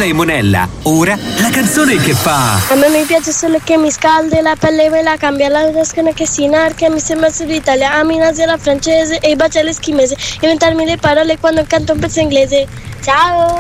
e Monella. Ora la canzone che fa. A me mi piace solo che mi scaldi la pelle, me la cambia, la tascana che si inarca, mi sembra su d'Italia, ami la francese e i baci alle schimese, inventarmi le parole quando canto un pezzo inglese. Ciao!